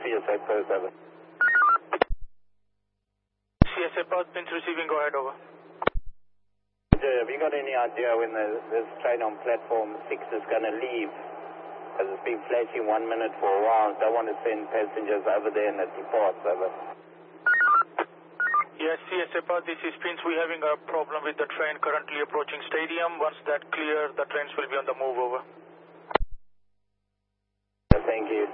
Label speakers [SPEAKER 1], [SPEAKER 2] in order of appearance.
[SPEAKER 1] CSA Perth, over.
[SPEAKER 2] CSA Perth, Prince receiving, go ahead, over.
[SPEAKER 1] Have you got any idea when this train on platform 6 is going to leave? Because it's been flashing 1 minute for a while. Don't want to send passengers over there and it departs, over.
[SPEAKER 2] Yes, CSA Perth, this is Prince. We're having a problem with the train currently approaching stadium. Once that clears, the trains will be on the move, over.
[SPEAKER 1] Thank you.